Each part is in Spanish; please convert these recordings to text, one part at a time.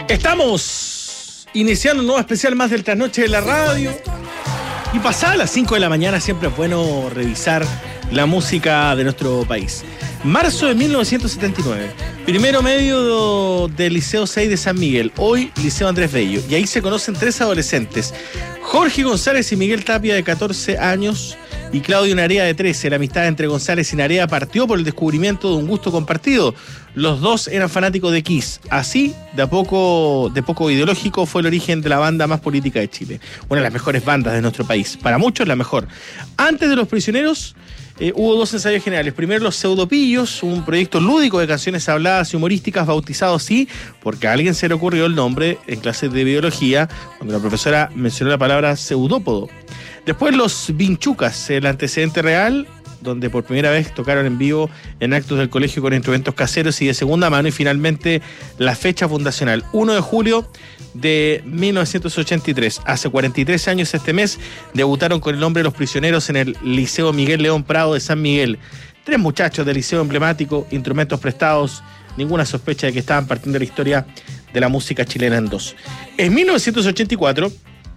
Estamos iniciando un nuevo especial más del Trasnoche de la Radio. Y pasada las 5 de la mañana siempre es bueno revisar la música de nuestro país. Marzo de 1979. Primero medio del Liceo 6 de San Miguel. Hoy Liceo Andrés Bello. Y ahí se conocen tres adolescentes. Jorge González y Miguel Tapia, de 14 años, y Claudio Narea, de 13. La amistad entre González y Narea partió por el descubrimiento de un gusto compartido. Los dos eran fanáticos de Kiss. Así, de poco ideológico, fue el origen de la banda más política de Chile. Una de las mejores bandas de nuestro país. Para muchos, la mejor. Antes de Los Prisioneros, hubo dos ensayos generales. Primero, Los Pseudopillos, un proyecto lúdico de canciones habladas y humorísticas, bautizado así porque a alguien se le ocurrió el nombre en clases de biología, cuando la profesora mencionó la palabra pseudópodo. Después, Los Vinchucas, el antecedente real, donde por primera vez tocaron en vivo en actos del colegio con instrumentos caseros y de segunda mano. Y finalmente, la fecha fundacional, 1 de julio de 1983. Hace 43 años este mes debutaron con el nombre Los Prisioneros en el Liceo Miguel León Prado de San Miguel. Tres muchachos del liceo emblemático, instrumentos prestados, ninguna sospecha de que estaban partiendo la historia de la música chilena en dos. En 1984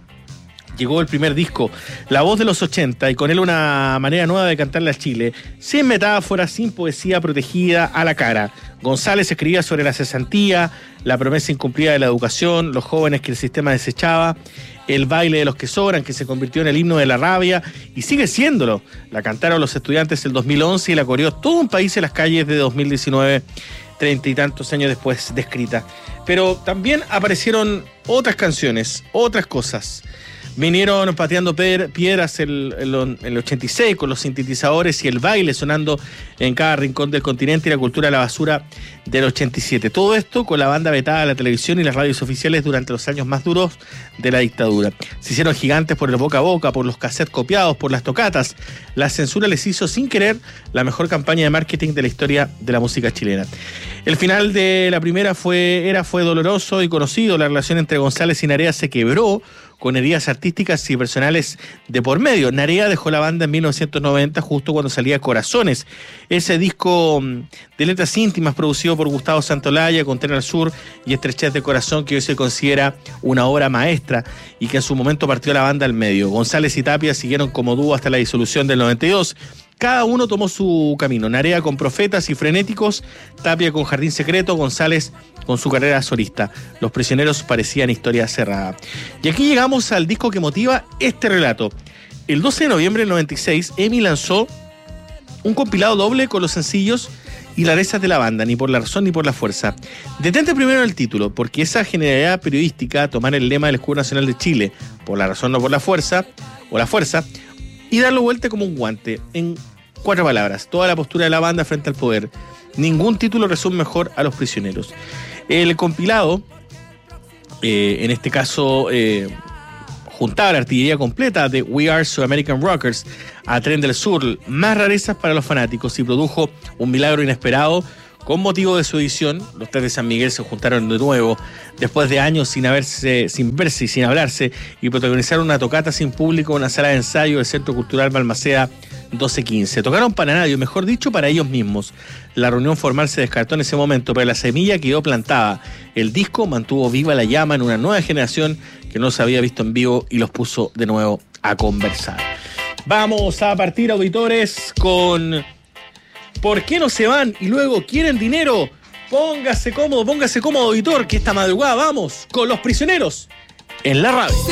llegó el primer disco, La Voz de los 80, y con él una manera nueva de cantarle a Chile, sin metáforas, sin poesía protegida a la cara. González escribía sobre la cesantía, la promesa incumplida de la educación, los jóvenes que el sistema desechaba, el baile de los que sobran, que se convirtió en el himno de la rabia, y sigue siéndolo. La cantaron los estudiantes el 2011 y la coreó todo un país en las calles de 2019, 30 y tantos años después de escrita. Pero también aparecieron otras canciones, otras cosas. Vinieron pateando piedras el 86 con los sintetizadores y el baile sonando en cada rincón del continente y la cultura de la basura del 87. Todo esto con la banda vetada de la televisión y las radios oficiales durante los años más duros de la dictadura. Se hicieron gigantes por el boca a boca, por los cassettes copiados, por las tocatas. La censura les hizo sin querer la mejor campaña de marketing de la historia de la música chilena. El final de la primera fue doloroso y conocido. La relación entre González y Narea se quebró con heridas artísticas y personales de por medio. Narea dejó la banda en 1990, justo cuando salía Corazones, ese disco de letras íntimas producido por Gustavo Santolaya, con Tren al Sur y Estrechez de Corazón, que hoy se considera una obra maestra y que en su momento partió la banda al medio. González y Tapia siguieron como dúo hasta la disolución del 92. Cada uno tomó su camino. Narea con Profetas y Frenéticos, Tapia con Jardín Secreto, González con su carrera solista. Los Prisioneros parecían historia cerrada. Y aquí llegamos al disco que motiva este relato. El 12 de noviembre del 96, EMI lanzó un compilado doble con los sencillos y rarezas de la banda, Ni por la razón ni por la fuerza. Detente primero en el título, porque esa generalidad periodística, tomar el lema del Escudo Nacional de Chile, por la razón no por la fuerza, o la fuerza, y darlo vuelta como un guante, en 4 palabras, toda la postura de la banda frente al poder. Ningún título resume mejor a Los Prisioneros. El compilado, en este caso, juntaba la artillería completa de We Are So American Rockers a Tren del Sur, más rarezas para los fanáticos, y produjo un milagro inesperado. Con motivo de su edición, los tres de San Miguel se juntaron de nuevo, después de años sin verse y sin hablarse, y protagonizaron una tocata sin público en una sala de ensayo del Centro Cultural Balmaceda 1215. Tocaron para nadie, mejor dicho, para ellos mismos. La reunión formal se descartó en ese momento, pero la semilla quedó plantada. El disco mantuvo viva la llama en una nueva generación que no se había visto en vivo y los puso de nuevo a conversar. Vamos a partir, auditores, con ¿Por qué no se van y luego quieren dinero? Póngase cómodo, auditor, que esta madrugada vamos con Los Prisioneros en la radio.